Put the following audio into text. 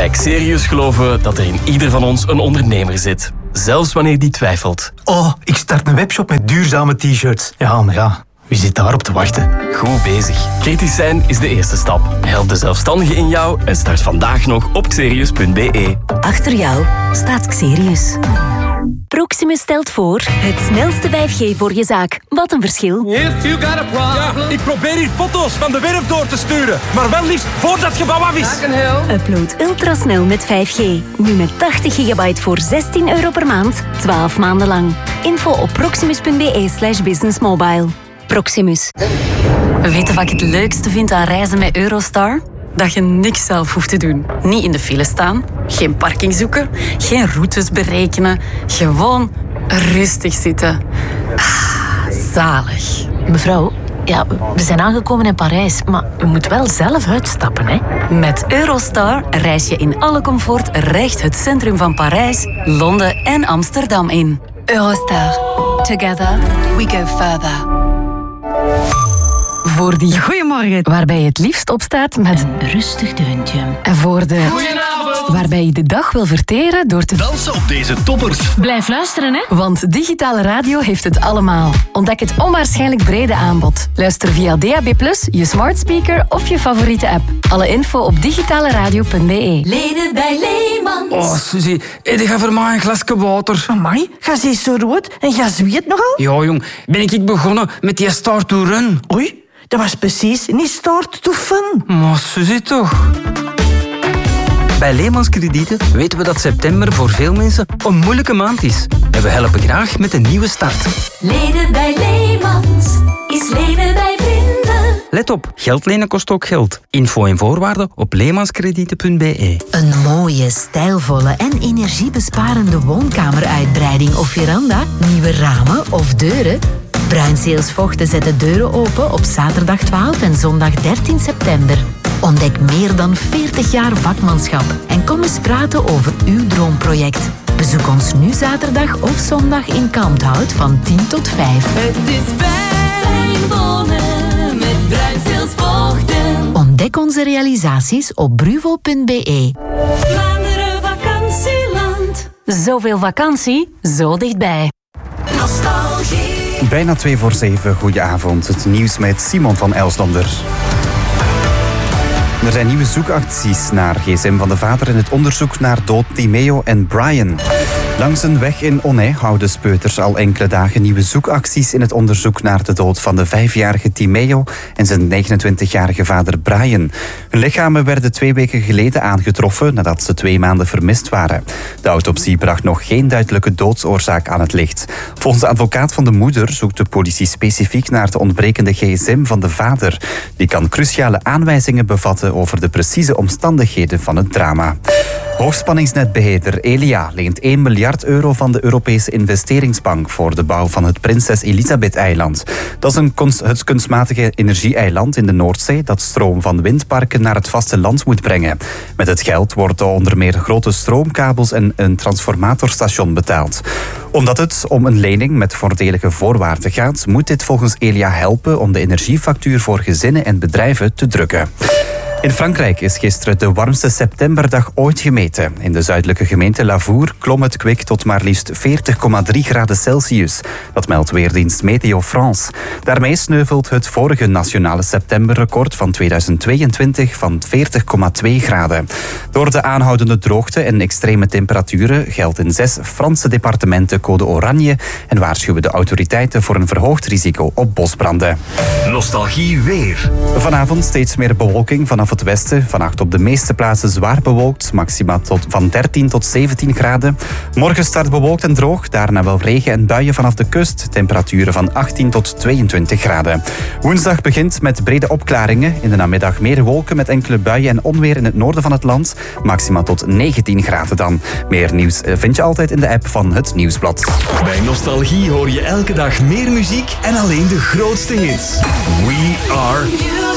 Bij Xerius geloven we dat er in ieder van ons een ondernemer zit. Zelfs wanneer die twijfelt. Oh, ik start een webshop met duurzame t-shirts. Ja, maar ja, wie zit daarop te wachten? Goed bezig. Kritisch zijn is de eerste stap. Help de zelfstandige in jou en start vandaag nog op xerius.be. Achter jou staat Xerius. Proximus stelt voor het snelste 5G voor je zaak. Wat een verschil. Ja, ik probeer hier foto's van de werf door te sturen. Maar wel liefst voordat het gebouw af is. Upload ultrasnel met 5G. Nu met 80 gigabyte voor €16 per maand. 12 maanden lang. Info op proximus.be/businessmobile. Proximus. Weet je wat ik het leukste vind aan reizen met Eurostar? Dat je niks zelf hoeft te doen. Niet in de file staan, geen parking zoeken, geen routes berekenen. Gewoon rustig zitten. Zalig. Mevrouw, ja, we zijn aangekomen in Parijs, maar u moet wel zelf uitstappen, hè? Met Eurostar reis je in alle comfort recht het centrum van Parijs, Londen en Amsterdam in. Eurostar. Together we go further. Voor die goeiemorgen waarbij je het liefst opstaat met Een rustig deuntje. voor de waarbij je de dag wil verteren door te Dansen op deze toppers. Blijf luisteren, hè? Want digitale radio heeft het allemaal. Ontdek het onwaarschijnlijk brede aanbod. Luister via DAB+, je smart speaker of je favoriete app. Alle info op digitaleradio.be. Leden bij Leemans. Oh, Suzy, die gaat voor mij een glasje water. Amai, ga ze zo rood en ga zweet nogal? Ja, jong, ben ik begonnen met die start to run. Oei, dat was precies niet start to fun. Maar Suzy toch. Bij Leemans Kredieten weten we dat september voor veel mensen een moeilijke maand is. En we helpen graag met een nieuwe start. Leden bij Leemans is leden bij vrienden. Let op, geld lenen kost ook geld. Info en voorwaarden op leemanskredieten.be. Een mooie, stijlvolle en energiebesparende woonkameruitbreiding of veranda, nieuwe ramen of deuren. Bruinzeels Vochten zet de deuren open op zaterdag 12 en zondag 13 september. Ontdek meer dan 40 jaar vakmanschap en kom eens praten over uw droomproject. Bezoek ons nu zaterdag of zondag in Kalmthout van 10 tot 5. Het is fijn wonen met Bruinzeels Vochten. Ontdek onze realisaties op bruvo.be. Vlaanderen vakantieland. Zoveel vakantie, zo dichtbij. Nostalgie. Bijna 6:02. Goedenavond. Het nieuws met Simon van Elslander. Er zijn nieuwe zoekacties naar gsm van de vader in het onderzoek naar dood Timeo en Brian. Langs een weg in Onnay houden speuters al enkele dagen nieuwe zoekacties in het onderzoek naar de dood van de 5-jarige Timeo en zijn 29-jarige vader Brian. Hun lichamen werden 2 weken geleden aangetroffen nadat ze 2 maanden vermist waren. De autopsie bracht nog geen duidelijke doodsoorzaak aan het licht. Volgens de advocaat van de moeder zoekt de politie specifiek naar de ontbrekende gsm van de vader. Die kan cruciale aanwijzingen bevatten over de precieze omstandigheden van het drama. Hoogspanningsnetbeheerder Elia leent €1 miljard van de Europese investeringsbank voor de bouw van het Prinses Elisabeth-eiland. Dat is het kunstmatige energie-eiland in de Noordzee dat stroom van windparken naar het vasteland moet brengen. Met het geld worden onder meer grote stroomkabels en een transformatorstation betaald. Omdat het om een lening met voordelige voorwaarden gaat, moet dit volgens Elia helpen om de energiefactuur voor gezinnen en bedrijven te drukken. In Frankrijk is gisteren de warmste septemberdag ooit gemeten. In de zuidelijke gemeente Lavour klom het kwik tot maar liefst 40,3 graden Celsius. Dat meldt weerdienst Meteo France. Daarmee sneuvelt het vorige nationale septemberrecord van 2022 van 40,2 graden. Door de aanhoudende droogte en extreme temperaturen geldt in 6 Franse departementen code oranje en waarschuwen de autoriteiten voor een verhoogd risico op bosbranden. Nostalgie weer. Vanavond steeds meer bewolking vanaf het westen. Vannacht op de meeste plaatsen zwaar bewolkt. Maxima van 13 tot 17 graden. Morgen start bewolkt en droog. Daarna wel regen en buien vanaf de kust. Temperaturen van 18 tot 22 graden. Woensdag begint met brede opklaringen. In de namiddag meer wolken met enkele buien en onweer in het noorden van het land. Maxima tot 19 graden dan. Meer nieuws vind je altijd in de app van Het Nieuwsblad. Bij Nostalgie hoor je elke dag meer muziek en alleen de grootste hits. We are